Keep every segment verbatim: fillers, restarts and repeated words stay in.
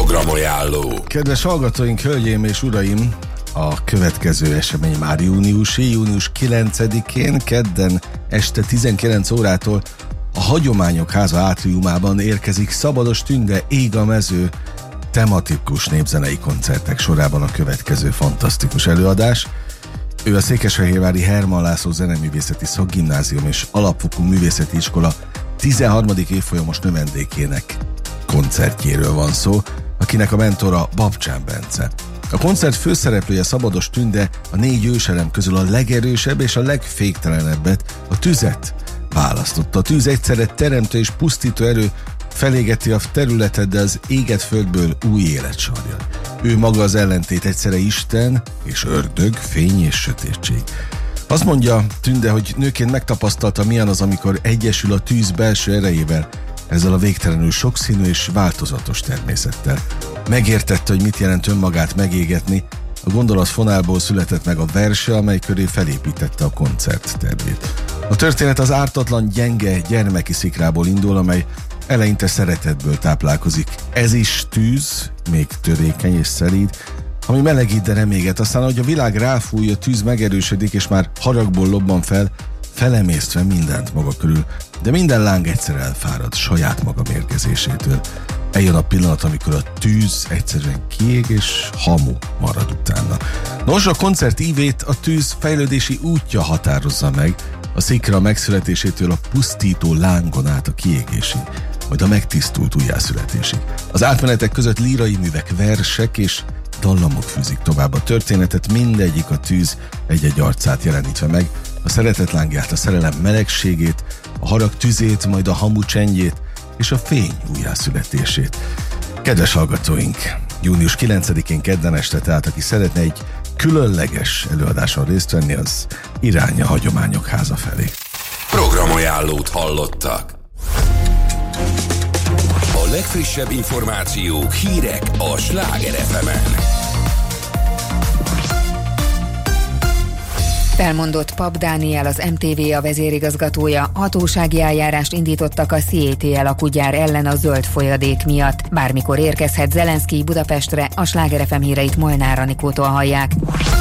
Programajánló. Kedves hallgatóink, hölgyeim és uraim, a következő esemény már júniusi, június kilencedikén, kedden este tizenkilenc órától a Hagyományok Háza átriumában érkezik Szabados Tünde Ég a mező tematikus népzenei koncertek sorában a következő fantasztikus előadás. Ő a székesfehérvári Hermann László Zeneművészeti Szakgimnázium és Alapfokú Művészeti Iskola tizenharmadik évfolyamos növendékének koncertjéről van szó, akinek a mentora Babcsán Bence. A koncert főszereplője Szabados Tünde a négy őselem közül a legerősebb és a legféktelenebbet, a tüzet választotta. A tűz egyszerre teremtő és pusztító erő, felégeti a területet, de az égett földből új élet sarjad. Ő maga az ellentét, egyszerre Isten és ördög, fény és sötétség. Azt mondja Tünde, hogy nőként megtapasztalta, milyen az, amikor egyesül a tűz belső erejével, ezzel a végtelenül sokszínű és változatos természettel. Megértette, hogy mit jelent önmagát megégetni, a gondolatfonálból született meg a verse, amely köré felépítette a koncert tervét. A történet az ártatlan, gyenge, gyermeki szikrából indul, amely eleinte szeretetből táplálkozik. Ez is tűz, még törékeny és szelíd, ami melegít, de nem éget. Aztán, ahogy a világ ráfúj, a tűz megerősödik, és már haragból lobban fel, felemésztve mindent maga körül, de minden láng egyszer elfárad saját maga mérgezésétől. Eljön a pillanat, amikor a tűz egyszerűen kiég, és hamu marad utána. Nos, a koncert ívét a tűz fejlődési útja határozza meg, a szikra megszületésétől a pusztító lángon át a kiégésig, majd a megtisztult újjászületésig. Az átmenetek között lírai művek, versek és dallamok fűzik tovább a történetet, mindegyik a tűz egy-egy arcát jelenítve meg, a szeretet lángját, a szerelem melegségét, a harag tüzét, majd a hamu csendjét és a fény újjászületését. Kedves hallgatóink, június kilencedikén kedden este, tehát aki szeretne egy különleges előadáson részt venni, az irány a Hagyományok Háza felé. Programajánlót hallottak. A legfrissebb információk, hírek a Sláger ef emen. Felmondott Pap Dániel, az em té vé a vezérigazgatója, hatósági eljárást indítottak a cé á té el akkugyár ellen a zöld folyadék miatt. Bármikor érkezhet Zelenszkij Budapestre, a Sláger ef em híreit Molnár Anikótól hallják.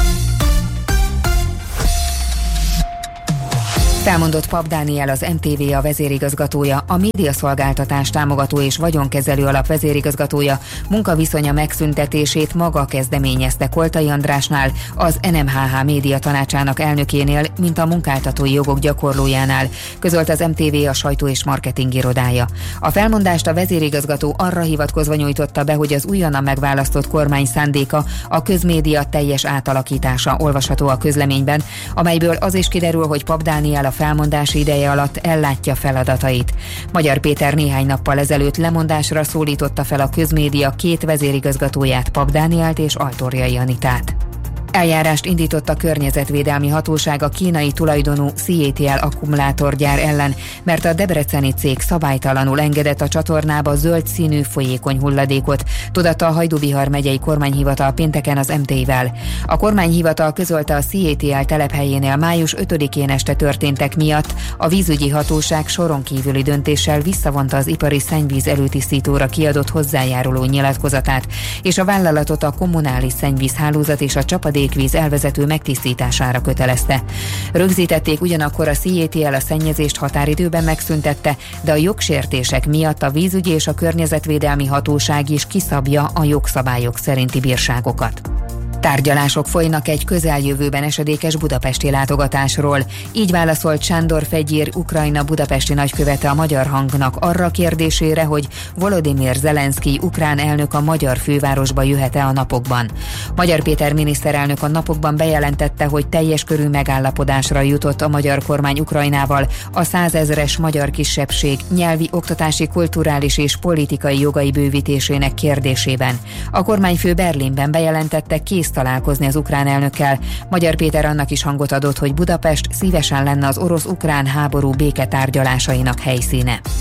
Felmondott Pap Dániel, az em té vé a vezérigazgatója, a médiaszolgáltatás támogató és vagyonkezelő alap vezérigazgatója munkaviszonya megszüntetését maga kezdeményezte Koltai Andrásnál, az en em há há média tanácsának elnökénél, mint a munkáltatói jogok gyakorlójánál, közölt az em té vé a sajtó és marketing irodája. A felmondást a vezérigazgató arra hivatkozva nyújtotta be, hogy az újonnan megválasztott kormány szándéka a közmédia teljes átalakítása, olvasható a közleményben, amelyből az is kiderül, hogy Pap Dániel a felmondási ideje alatt ellátja feladatait. Magyar Péter néhány nappal ezelőtt lemondásra szólította fel a közmédia két vezérigazgatóját, Pap Dánielt és Altorjai Anitát. Eljárást indított a környezetvédelmi hatóság a kínai tulajdonú cé á té el akkumulátorgyár ellen, mert a debreceni cég szabálytalanul engedett a csatornába zöld színű folyékony hulladékot, tudatta a Hajdú-Bihar megyei kormányhivatal pénteken az em té-vel. A kormányhivatal közölte, a cé á té el telephelyénél május ötödikén este történtek miatt a vízügyi hatóság soron kívüli döntéssel visszavonta az ipari szennyvíz előtisztítóra kiadott hozzájáruló nyilatkozatát, és a vállalatot a kommunális szennyvízhálózat és a csapadék víz elvezető megtisztítására kötelezte. Rögzítették ugyanakkor, a cé á té el a szennyezést határidőben megszüntette, de a jogsértések miatt a vízügyi és a környezetvédelmi hatóság is kiszabja a jogszabályok szerinti bírságokat. Tárgyalások folynak egy közeljövőben esedékes budapesti látogatásról. Így válaszolt Sándor Fegyér, Ukrajna budapesti nagykövete a Magyar Hangnak arra kérdésére, hogy Volodymyr Zelenszkij ukrán elnök a magyar fővárosba jöhet-e a napokban. Magyar Péter miniszterelnök a napokban bejelentette, hogy teljes körű megállapodásra jutott a magyar kormány Ukrajnával a százezres magyar kisebbség nyelvi, oktatási, kulturális és politikai jogai bővítésének kérdésében. A kormányfő Berlinben bejelentette, kész találkozni az ukrán elnökkel. Magyar Péter annak is hangot adott, hogy Budapest szívesen lenne az orosz-ukrán háború béketárgyalásainak helyszíne.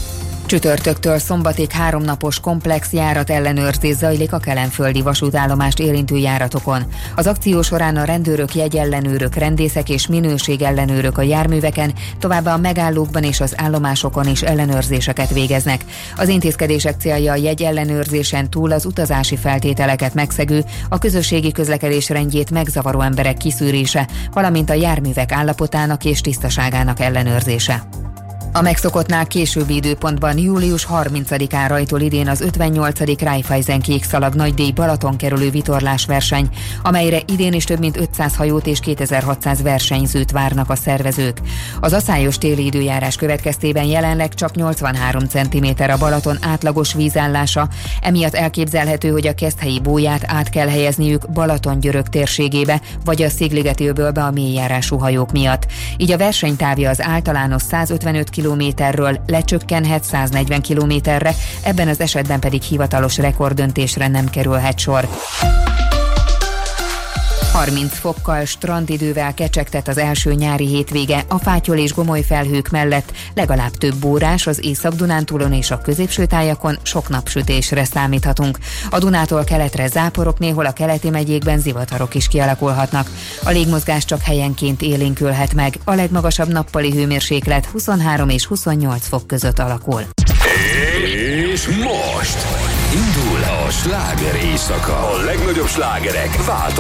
Csütörtöktől szombatig háromnapos komplex járat ellenőrzés zajlik a kelenföldi vasútállomást érintő járatokon. Az akció során a rendőrök, jegyellenőrök, rendészek és minőségellenőrök a járműveken, továbbá a megállókban és az állomásokon is ellenőrzéseket végeznek. Az intézkedések célja a jegyellenőrzésen túl az utazási feltételeket megszegő, a közösségi közlekedés rendjét megzavaró emberek kiszűrése, valamint a járművek állapotának és tisztaságának ellenőrzése. A megszokottnál későbbi időpontban július harmincadikán rajtol idén az ötvennyolcadik Raiffeisen kékszalag nagydíj Balaton kerülő vitorlásverseny, amelyre idén is több mint ötszáz hajót és kétezer-hatszáz versenyzőt várnak a szervezők. Az aszályos téli időjárás következtében jelenleg csak nyolcvanhárom centiméter a Balaton átlagos vízállása, emiatt elképzelhető, hogy a keszthelyi bóját át kell helyezniük Balaton-Györök térségébe, vagy a Szigligeti-öbölbe a mélyjárású hajók miatt. Így a versenytávja az általános százötvenöt kilométerről lecsökkenhet száznegyven kilométerre, ebben az esetben pedig hivatalos rekorddöntésre nem kerülhet sor. harminc fokkal, strandidővel kecsegtet az első nyári hétvége, a fátyol és gomoly felhők mellett legalább több órás, az Észak-Dunántúlon és a középső tájakon sok napsütésre számíthatunk. A Dunától keletre záporok, néhol a keleti megyékben zivatarok is kialakulhatnak. A légmozgás csak helyenként élénkülhet meg, a legmagasabb nappali hőmérséklet huszonhárom és huszonnyolc fok között alakul. És most indul a sláger éjszaka. A legnagyobb slágerek változnak.